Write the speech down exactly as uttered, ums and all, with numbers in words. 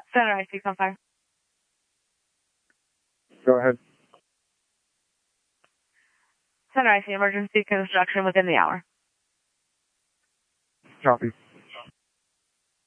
Center I C, fire. Go ahead. Center I C, emergency construction within the hour. Copy.